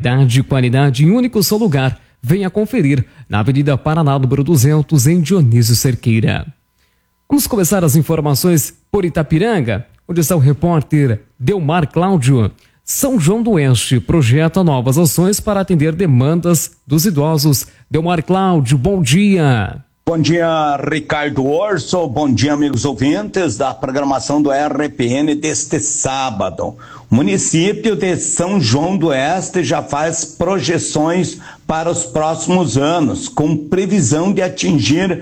Agilidade e qualidade em um único só lugar. Venha conferir na Avenida Paraná, número 200, em Dionísio Cerqueira. Vamos começar as informações por Itapiranga, onde está o repórter Delmar Cláudio. São João do Oeste projeta novas ações para atender demandas dos idosos. Delmar Cláudio, bom dia. Bom dia, Ricardo Orso. Bom dia, amigos ouvintes da programação do RPN deste sábado. O município de São João do Oeste já faz projeções para os próximos anos, com previsão de atingir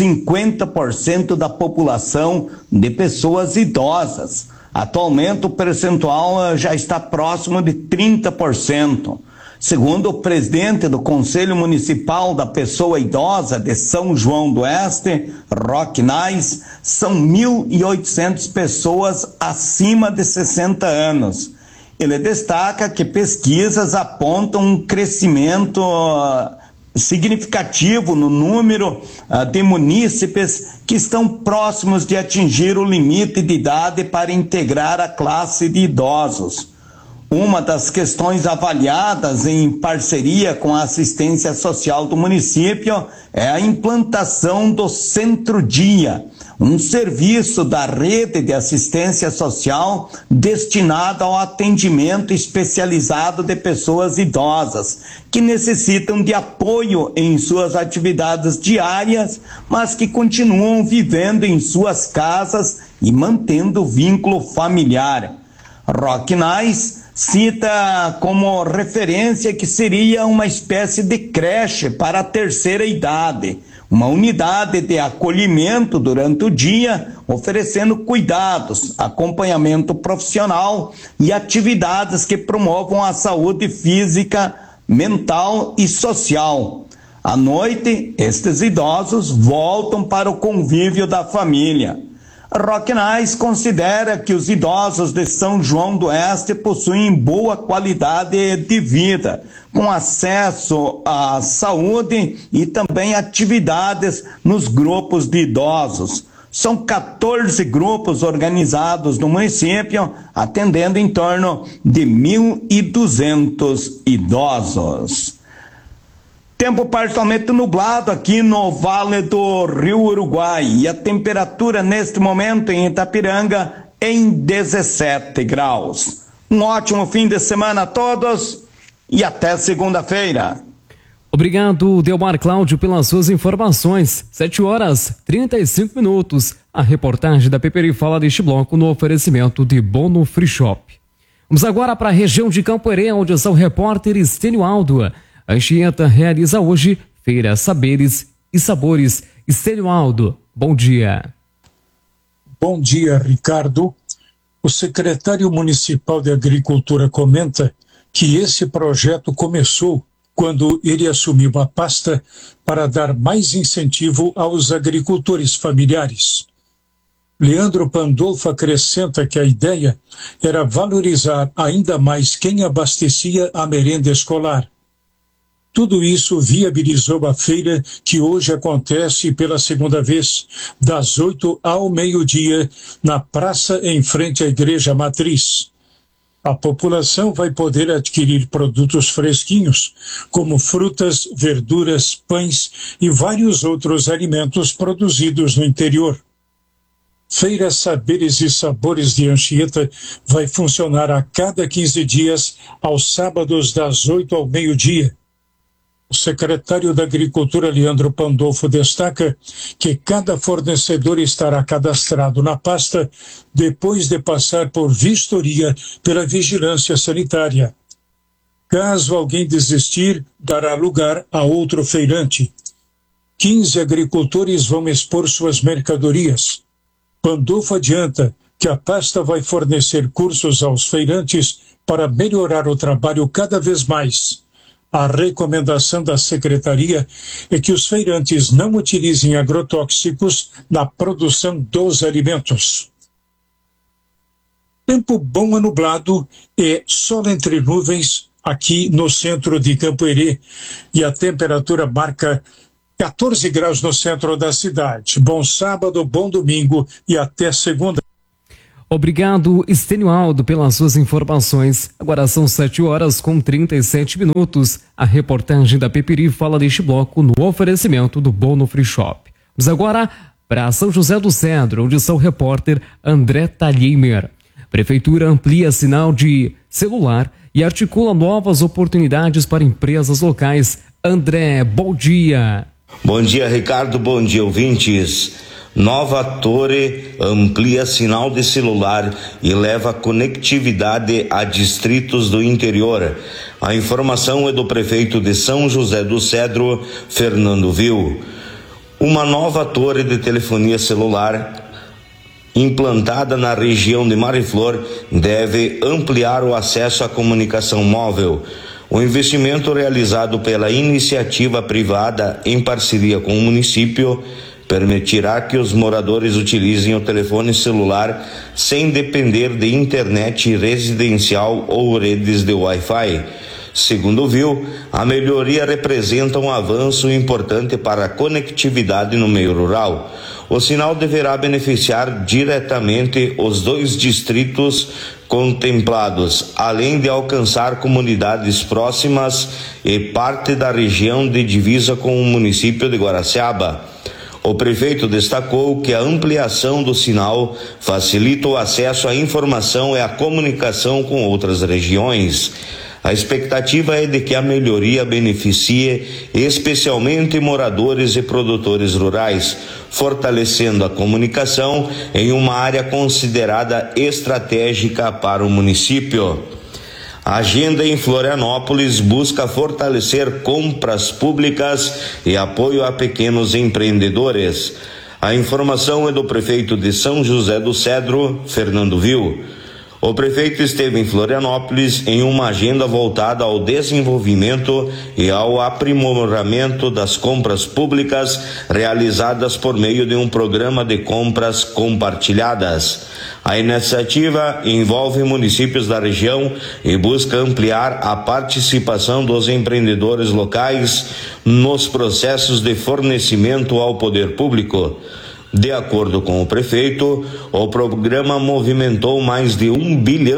50% da população de pessoas idosas. Atualmente, o percentual já está próximo de 30%. Segundo o presidente do Conselho Municipal da Pessoa Idosa de São João do Oeste, Roque Nais, são 1.800 pessoas acima de 60 anos. Ele destaca que pesquisas apontam um crescimento significativo no número de munícipes que estão próximos de atingir o limite de idade para integrar a classe de idosos. Uma das questões avaliadas em parceria com a assistência social do município é a implantação do Centro-Dia, um serviço da rede de assistência social destinado ao atendimento especializado de pessoas idosas, que necessitam de apoio em suas atividades diárias, mas que continuam vivendo em suas casas e mantendo o vínculo familiar. Roque Nais cita como referência que seria uma espécie de creche para a terceira idade, uma unidade de acolhimento durante o dia, oferecendo cuidados, acompanhamento profissional e atividades que promovam a saúde física, mental e social. À noite, estes idosos voltam para o convívio da família. Roque Nais considera que os idosos de São João do Oeste possuem boa qualidade de vida, com acesso à saúde e também atividades nos grupos de idosos. São 14 grupos organizados no município, atendendo em torno de 1.200 idosos. Tempo parcialmente nublado aqui no Vale do Rio Uruguai e a temperatura neste momento em Itapiranga em 17 graus. Um ótimo fim de semana a todos e até segunda-feira. Obrigado, Delmar Cláudio, pelas suas informações. 7h35. A reportagem da Peperi fala deste bloco no oferecimento de Bono Free Shop. Vamos agora para a região de Campo Herê, onde está o repórter Estênio Aldo. A Anchieta realiza hoje Feira Saberes e Sabores. Estênio Aldo, bom dia. Bom dia, Ricardo. O secretário municipal de Agricultura comenta que esse projeto começou quando ele assumiu a pasta para dar mais incentivo aos agricultores familiares. Leandro Pandolfo acrescenta que a ideia era valorizar ainda mais quem abastecia a merenda escolar. Tudo isso viabilizou a feira que hoje acontece pela segunda vez, das 8 ao meio-dia, na praça em frente à Igreja Matriz. A população vai poder adquirir produtos fresquinhos, como frutas, verduras, pães e vários outros alimentos produzidos no interior. Feira Saberes e Sabores de Anchieta vai funcionar a cada 15 dias, aos sábados das 8 ao meio-dia. O secretário da Agricultura, Leandro Pandolfo, destaca que cada fornecedor estará cadastrado na pasta depois de passar por vistoria pela vigilância sanitária. Caso alguém desistir, dará lugar a outro feirante. 15 agricultores vão expor suas mercadorias. Pandolfo adianta que a pasta vai fornecer cursos aos feirantes para melhorar o trabalho cada vez mais. A recomendação da secretaria é que os feirantes não utilizem agrotóxicos na produção dos alimentos. Tempo bom a nublado e sol entre nuvens aqui no centro de Campo Herê e a temperatura marca 14 graus no centro da cidade. Bom sábado, bom domingo e até segunda. Obrigado, Estênio pelas suas informações. Agora são 7h37. A reportagem da Peperi fala deste bloco no oferecimento do Bono Free Shop. Vamos agora para São José do Cedro, onde está o repórter André Thalheimer. Prefeitura amplia sinal de celular e articula novas oportunidades para empresas locais. André, bom dia. Bom dia, Ricardo. Bom dia, ouvintes. Nova Torre amplia sinal de celular e leva conectividade a distritos do interior. A informação é do prefeito de São José do Cedro, Fernando Vil. Uma nova torre de telefonia celular implantada na região de Mariflor deve ampliar o acesso à comunicação móvel. O investimento realizado pela iniciativa privada em parceria com o município permitirá que os moradores utilizem o telefone celular sem depender de internet residencial ou redes de Wi-Fi. Segundo o Vil, a melhoria representa um avanço importante para a conectividade no meio rural. O sinal deverá beneficiar diretamente os 2 distritos contemplados, além de alcançar comunidades próximas e parte da região de divisa com o município de Guaraciaba. O prefeito destacou que a ampliação do sinal facilita o acesso à informação e à comunicação com outras regiões. A expectativa é de que a melhoria beneficie especialmente moradores e produtores rurais, fortalecendo a comunicação em uma área considerada estratégica para o município. A agenda em Florianópolis busca fortalecer compras públicas e apoio a pequenos empreendedores. A informação é do prefeito de São José do Cedro, Fernando Vil. O prefeito esteve em Florianópolis em uma agenda voltada ao desenvolvimento e ao aprimoramento das compras públicas realizadas por meio de um programa de compras compartilhadas. A iniciativa envolve municípios da região e busca ampliar a participação dos empreendedores locais nos processos de fornecimento ao poder público. De acordo com o prefeito, o programa movimentou mais de R$1 bilhão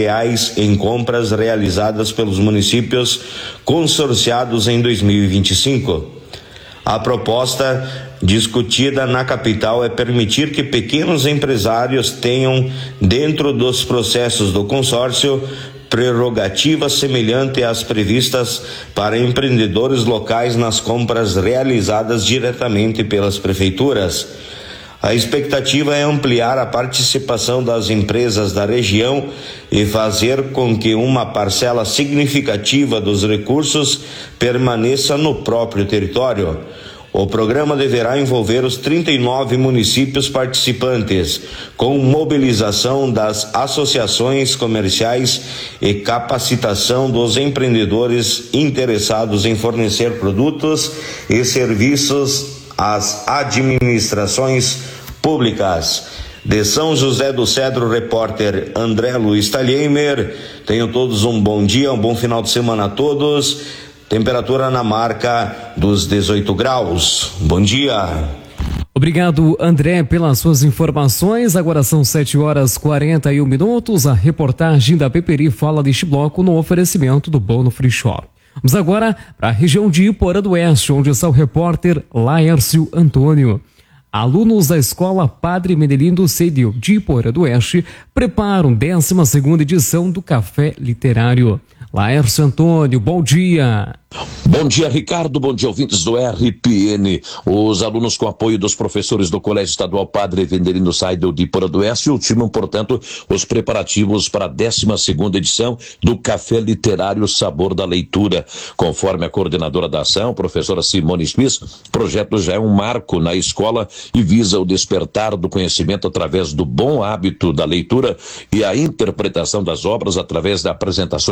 em compras realizadas pelos municípios consorciados em 2025. A proposta discutida na capital é permitir que pequenos empresários tenham, dentro dos processos do consórcio, prerrogativas semelhantes às previstas para empreendedores locais nas compras realizadas diretamente pelas prefeituras. A expectativa é ampliar a participação das empresas da região e fazer com que uma parcela significativa dos recursos permaneça no próprio território. O programa deverá envolver os 39 municípios participantes, com mobilização das associações comerciais e capacitação dos empreendedores interessados em fornecer produtos e serviços às administrações públicas. De São José do Cedro, repórter André Luiz Thalheimer. Tenham todos um bom dia, um bom final de semana a todos. Temperatura na marca dos 18 graus. Bom dia. Obrigado, André, pelas suas informações. Agora são 7h41. A reportagem da Peperi fala deste bloco no oferecimento do Bono Free Shop. Vamos agora para a região de Iporã do Oeste, onde está o repórter Laércio Antônio. Alunos da Escola Padre Medelindo Cedil de Iporã do Oeste preparam 12ª edição do Café Literário. Laércio Antônio, bom dia. Bom dia, Ricardo. Bom dia, ouvintes do RPN. Os alunos, com apoio dos professores do Colégio Estadual Padre Vendelino Seidel de Iporã do Oeste, ultimam, portanto, os preparativos para a 12ª edição do Café Literário Sabor da Leitura. Conforme a coordenadora da ação, professora Simone Smith, o projeto já é um marco na escola e visa o despertar do conhecimento através do bom hábito da leitura e a interpretação das obras através de apresentações teatrais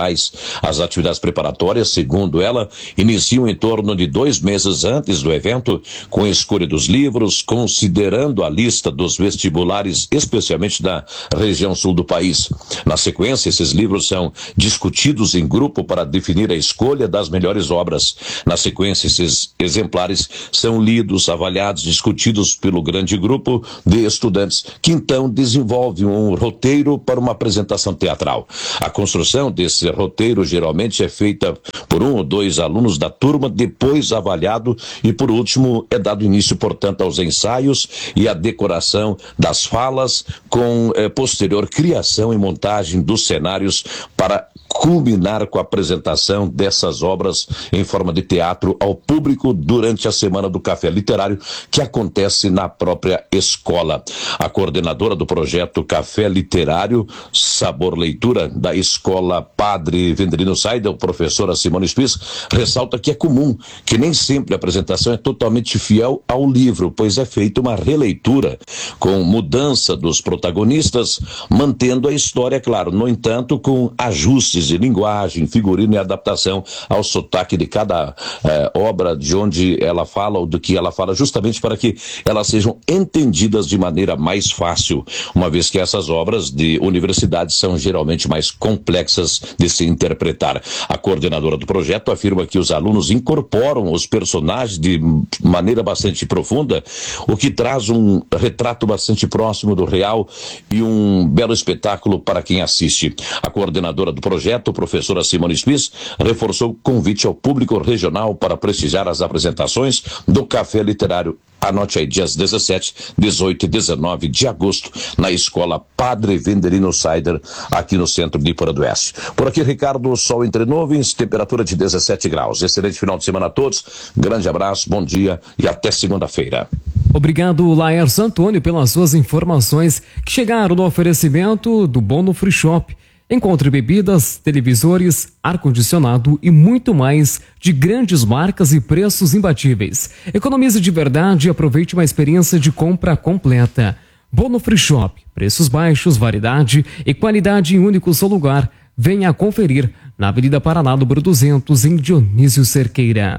culturais. As atividades preparatórias, segundo ela, iniciam em torno de 2 meses antes do evento, com a escolha dos livros, considerando a lista dos vestibulares, especialmente da região sul do país. Na sequência, esses livros são discutidos em grupo para definir a escolha das melhores obras. Na sequência, esses exemplares são lidos, avaliados, discutidos pelo grande grupo de estudantes, que então desenvolvem um roteiro para uma apresentação teatral. A construção desse roteiro geralmente é feita por 1 ou 2 alunos da turma, depois avaliado e, por último, é dado início, portanto, aos ensaios e à decoração das falas, com posterior criação e montagem dos cenários para culminar com a apresentação dessas obras em forma de teatro ao público durante a Semana do Café Literário, que acontece na própria escola. A coordenadora do projeto Café Literário Sabor Leitura da Escola Padre Vendelino Seidel, professora Simone Spies, ressalta que é comum que nem sempre a apresentação é totalmente fiel ao livro, pois é feita uma releitura com mudança dos protagonistas, mantendo a história, claro, no entanto, com ajustes de linguagem, figurino e adaptação ao sotaque de cada obra, de onde ela fala ou do que ela fala, justamente para que elas sejam entendidas de maneira mais fácil, uma vez que essas obras de universidade são geralmente mais complexas de se interpretar. A coordenadora do projeto afirma que os alunos incorporam os personagens de maneira bastante profunda, o que traz um retrato bastante próximo do real e um belo espetáculo para quem assiste. A coordenadora do projeto, a professora Simone Spies, reforçou o convite ao público regional para prestigiar as apresentações do Café Literário. Anote aí, dias 17, 18 e 19 de agosto, na Escola Padre Vendelino Seidel, aqui no centro de Iporã do Oeste. Por aqui, Ricardo, sol entre nuvens, temperatura de 17 graus. Excelente final de semana a todos, grande abraço, bom dia e até segunda-feira. Obrigado, Laércio Antônio, pelas suas informações que chegaram no oferecimento do Bono Free Shop. Encontre bebidas, televisores, ar-condicionado e muito mais de grandes marcas e preços imbatíveis. Economize de verdade e aproveite uma experiência de compra completa. Bono Free Shop, preços baixos, variedade e qualidade em único só lugar. Venha conferir na Avenida Paraná, número 200, em Dionísio Cerqueira.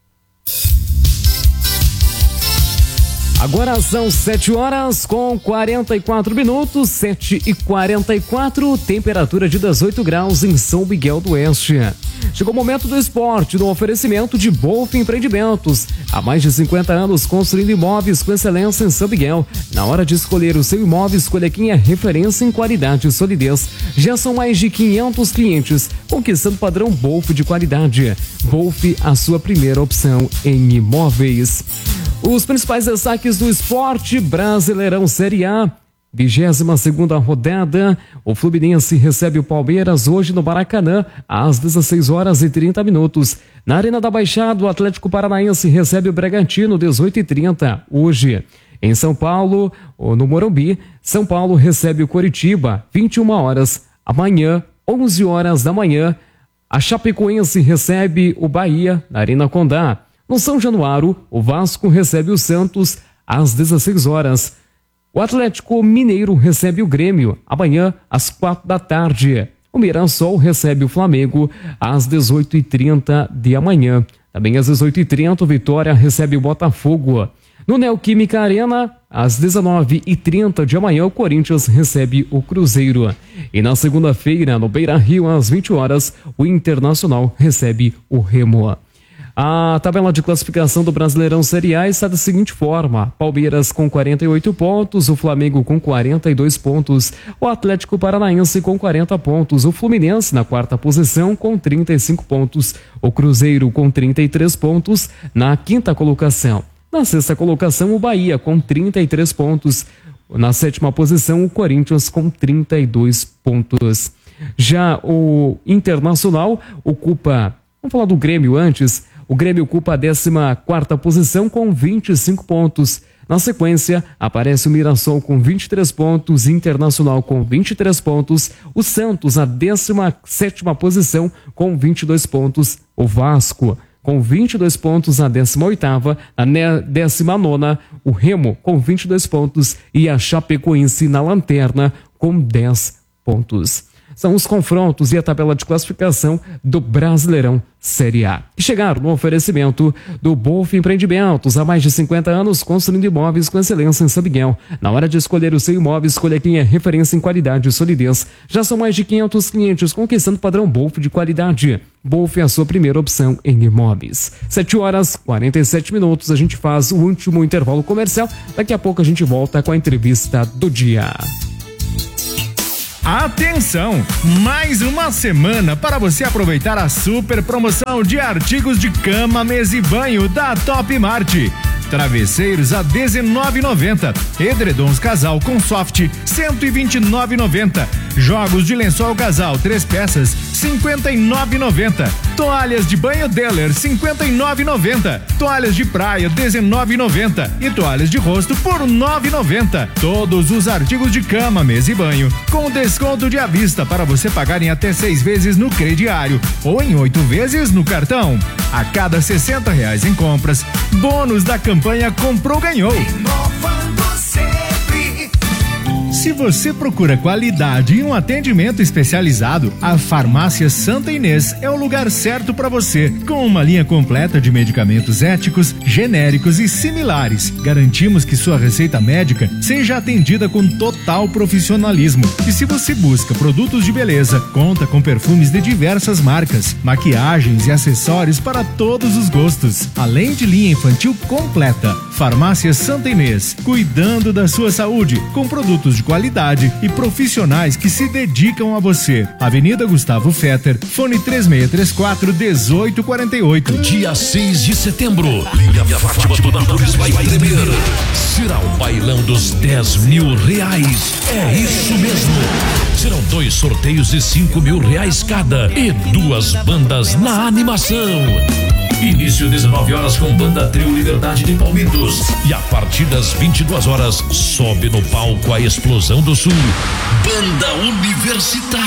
Agora são 7h44, 7h44, temperatura de 18 graus em São Miguel do Oeste. Chegou o momento do esporte, no oferecimento de Bolf Empreendimentos. Há mais de 50 anos construindo imóveis com excelência em São Miguel. Na hora de escolher o seu imóvel, escolha quem é referência em qualidade e solidez. Já são mais de 500 clientes, conquistando o padrão Bolf de qualidade. Bolf, a sua primeira opção em imóveis. Os principais destaques do esporte: Brasileirão Série A, 22ª rodada. O Fluminense recebe o Palmeiras hoje no Maracanã, às 16h30. Na Arena da Baixada, o Atlético Paranaense recebe o Bragantino, 18h30. Hoje, em São Paulo, no Morumbi, São Paulo recebe o Coritiba, 21h. Amanhã, 11h da manhã, a Chapecoense recebe o Bahia, na Arena Condá. No São Januário, o Vasco recebe o Santos às 16h. O Atlético Mineiro recebe o Grêmio amanhã às 16h. O Mirassol recebe o Flamengo às 18h30 de amanhã. Também às 18h30, o Vitória recebe o Botafogo. No Neoquímica Arena, às 19h30 de amanhã, o Corinthians recebe o Cruzeiro. E na segunda-feira, no Beira-Rio, às 20h, o Internacional recebe o Remo. A tabela de classificação do Brasileirão Série A está da seguinte forma: Palmeiras com 48 pontos, o Flamengo com 42 pontos, o Atlético Paranaense com 40 pontos, o Fluminense na quarta posição com 35 pontos, o Cruzeiro com 33 pontos na quinta colocação. Na sexta colocação, o Bahia com 33 pontos. Na sétima posição, o Corinthians com 32 pontos. Já o Internacional ocupa, vamos falar do Grêmio antes. O Grêmio ocupa a 14ª posição com 25 pontos. Na sequência, aparece o Mirassol com 23 pontos, Internacional com 23 pontos, o Santos a 17ª posição com 22 pontos, o Vasco com 22 pontos na 18ª, na 19ª, o Remo com 22 pontos e a Chapecoense na lanterna com 10 pontos. são os confrontos e a tabela de classificação do Brasileirão Série A. E chegaram no oferecimento do Bolf Empreendimentos, há mais de 50 anos construindo imóveis com excelência em São Miguel. Na hora de escolher o seu imóvel, escolha quem é referência em qualidade e solidez. Já são mais de 500 clientes conquistando o padrão Bolf de qualidade. Bolf é a sua primeira opção em imóveis. 7h47, a gente faz o último intervalo comercial. Daqui a pouco a gente volta com a entrevista do dia. Atenção! Mais uma semana para você aproveitar a super promoção de artigos de cama, mesa e banho da Top Mart. Travesseiros a R$19,90. Edredons casal com soft R$129,90. Jogos de lençol casal 3 peças R$59,90. Toalhas de banho Deller R$59,90. Toalhas de praia R$19,90 e toalhas de rosto por R$9,90. Todos os artigos de cama, mesa e banho com desconto de à vista para você pagar em até 6 vezes no crediário ou em 8 vezes no cartão. A cada R$60 em compras, bônus da campanha Comprou Ganhou. Se você procura qualidade e um atendimento especializado, a Farmácia Santa Inês é o lugar certo para você. Com uma linha completa de medicamentos éticos, genéricos e similares, garantimos que sua receita médica seja atendida com total profissionalismo. E se você busca produtos de beleza, conta com perfumes de diversas marcas, maquiagens e acessórios para todos os gostos, além de linha infantil completa. Farmácia Santa Inês, cuidando da sua saúde, com produtos de qualidade e profissionais que se dedicam a você. Avenida Gustavo Fetter, fone 3634-1848. Dia 6 de setembro, Linha Fátima do Nápoles vai tremer. Será o bailão dos R$10.000. É isso mesmo. Serão 2 sorteios de R$5.000 cada e 2 bandas na animação. Início 19 horas com banda Trio Liberdade de Palmitos. E a partir das 22 horas sobe no palco a Explosão do Sul, Banda Universitária.